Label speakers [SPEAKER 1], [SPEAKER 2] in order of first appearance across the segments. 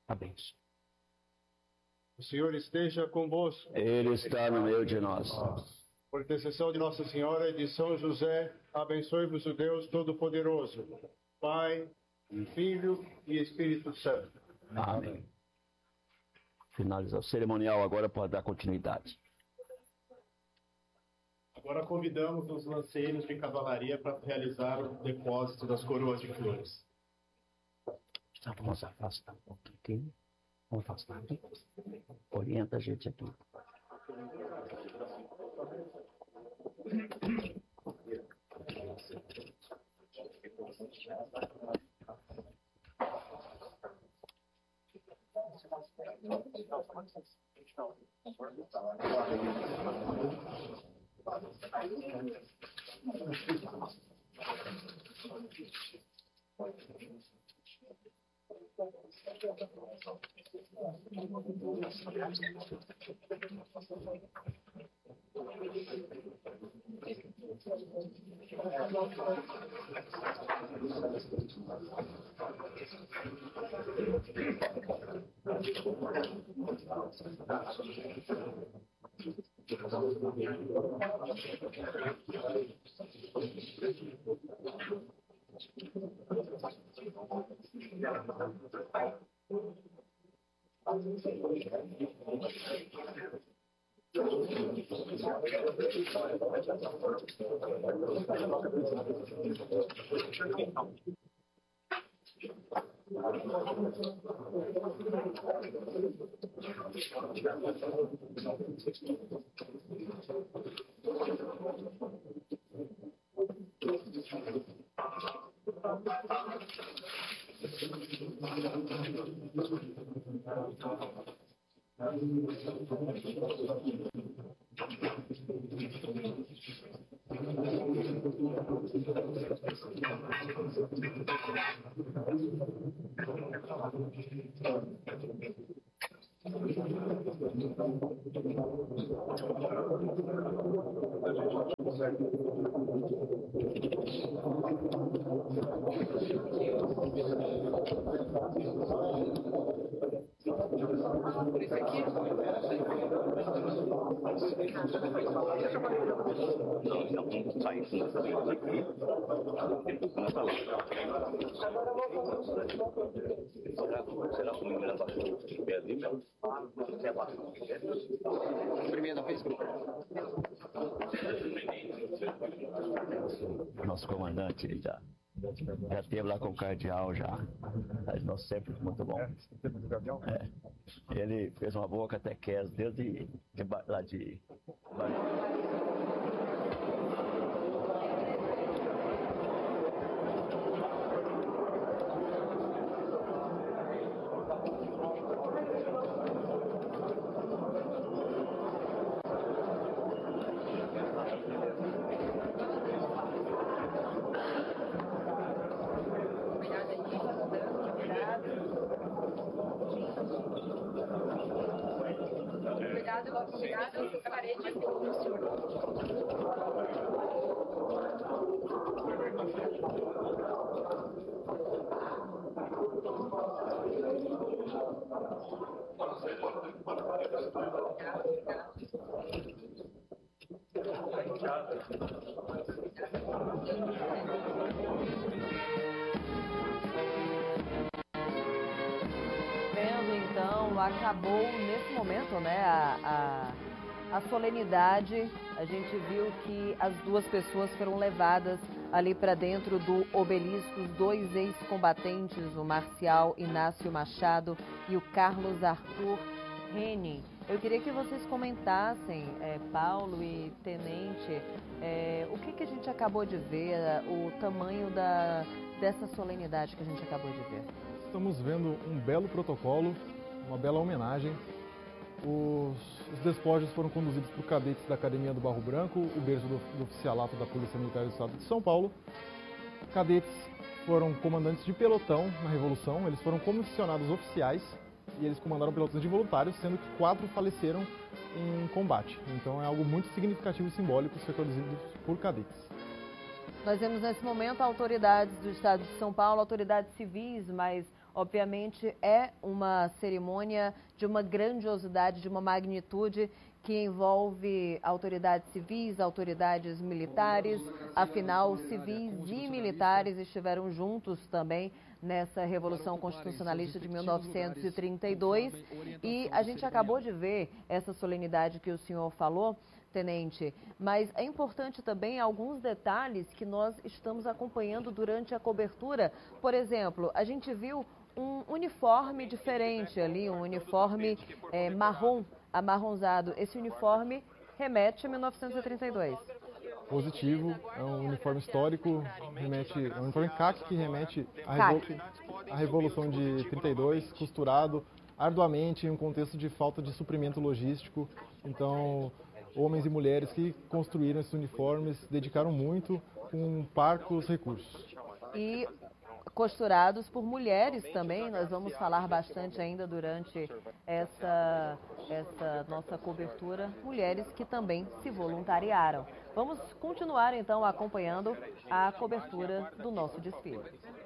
[SPEAKER 1] a bênção.
[SPEAKER 2] O Senhor esteja convosco.
[SPEAKER 3] Ele está no meio de nós.
[SPEAKER 2] Por intercessão de Nossa Senhora e de São José, abençoe-vos o Deus Todo-Poderoso, Pai, Filho e Espírito Santo.
[SPEAKER 3] Amém. Finalizar o cerimonial, agora pode dar continuidade.
[SPEAKER 4] Agora convidamos os lanceiros de cavalaria para realizar o depósito das coroas de flores.
[SPEAKER 1] Então, vamos afastar um pouquinho. Vamos afastar aqui. Orienta a gente aqui.
[SPEAKER 3] Nosso comandante, ele já esteve lá com o cardeal já. Mas nós sempre muito bom. Ele fez uma boa catequese desde lá de
[SPEAKER 5] Então, acabou nesse momento, né, a solenidade. A gente viu que as duas pessoas foram levadas ali para dentro do obelisco, os dois ex-combatentes, o Marcial Inácio Machado e o Carlos Arthur Rene. Eu queria que vocês comentassem, Paulo e Tenente, o que a gente acabou de ver, o tamanho dessa solenidade que a gente acabou de ver.
[SPEAKER 6] Estamos vendo um belo protocolo, uma bela homenagem. Os despojos foram conduzidos por cadetes da Academia do Barro Branco, o berço do oficialato da Polícia Militar do Estado de São Paulo. Cadetes foram comandantes de pelotão na Revolução, eles foram comissionados oficiais e eles comandaram pelotões de voluntários, sendo que 4 faleceram em combate. Então é algo muito significativo e simbólico ser conduzido por cadetes.
[SPEAKER 5] Nós vemos nesse momento autoridades do Estado de São Paulo, autoridades civis, mas Obviamente é uma cerimônia de uma grandiosidade, de uma magnitude que envolve autoridades civis, autoridades militares. Afinal, civis e militares estiveram juntos também nessa Revolução Constitucionalista de 1932. E a gente acabou de ver essa solenidade que o senhor falou, Tenente, mas é importante também alguns detalhes que nós estamos acompanhando durante a cobertura. Por exemplo, a gente viu um uniforme diferente ali, um uniforme marrom, amarronzado. Esse uniforme remete a 1932.
[SPEAKER 6] Positivo, é um uniforme histórico, é um uniforme CAC que remete à Revolução de 32, costurado arduamente em um contexto de falta de suprimento logístico. Então, homens e mulheres que construíram esses uniformes dedicaram muito com parcos recursos.
[SPEAKER 5] E costurados por mulheres também, nós vamos falar bastante ainda durante essa nossa cobertura, mulheres que também se voluntariaram. Vamos continuar então acompanhando a cobertura do nosso desfile.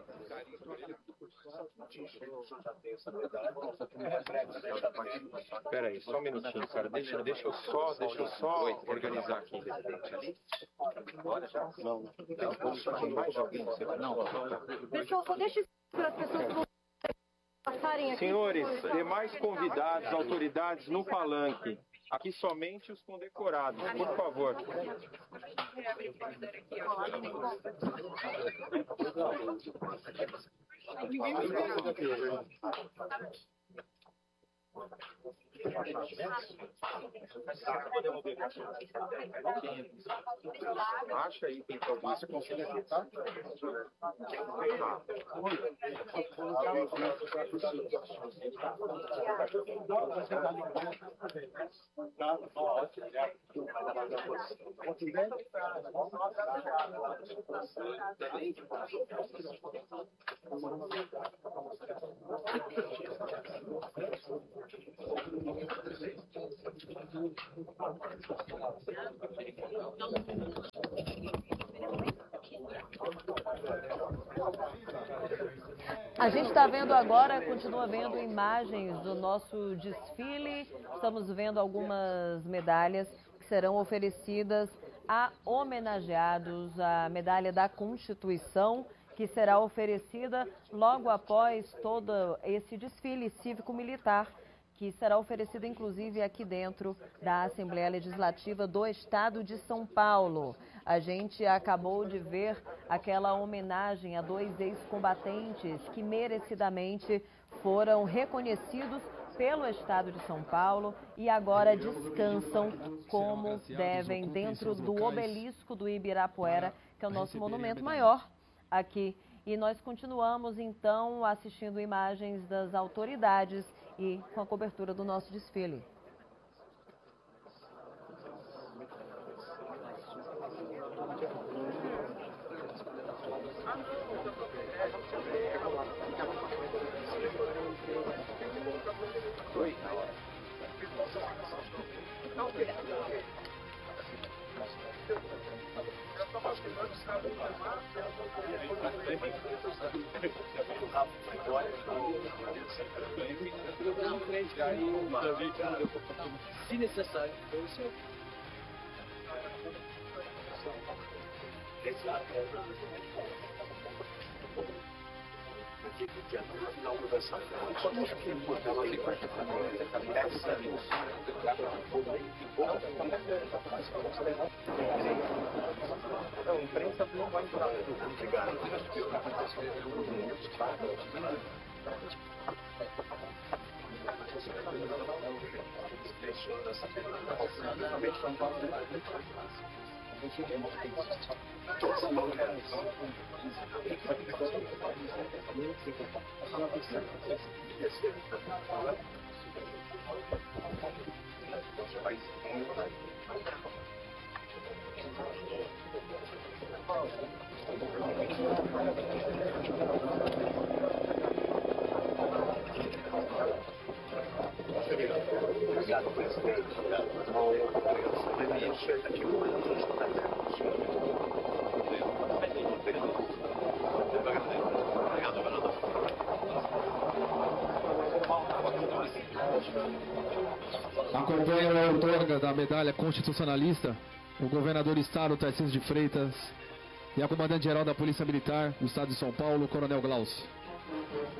[SPEAKER 7] Espera aí, só um minutinho, cara. Deixa eu só organizar aqui. Não, mais alguém.
[SPEAKER 8] Pessoal, só deixa para as pessoas passarem aqui.
[SPEAKER 7] Senhores, demais convidados, autoridades no palanque. Aqui somente os condecorados, por favor. Acha aí, tem problema. Você consegue aqui, tá?
[SPEAKER 5] A gente está vendo agora, continua vendo imagens do nosso desfile. Estamos vendo algumas medalhas que serão oferecidas a homenageados. A medalha da Constituição, que será oferecida logo após todo esse desfile cívico-militar, que será oferecido inclusive aqui dentro da Assembleia Legislativa do Estado de São Paulo. A gente acabou de ver aquela homenagem a 2 ex-combatentes que merecidamente foram reconhecidos pelo Estado de São Paulo e agora descansam como devem dentro do obelisco do Ibirapuera, que é o nosso monumento maior aqui. E nós continuamos então assistindo imagens das autoridades e com a cobertura do nosso desfile.
[SPEAKER 9] Se necessário,
[SPEAKER 7] Não, a imprensa não vai entrar. Obrigado, presidente. Obrigado, vereador.
[SPEAKER 10] Acompanha a outorga da medalha constitucionalista o governador do estado, Tarcísio de Freitas, e a comandante-geral da Polícia Militar do estado de São Paulo, Coronel Glaucio.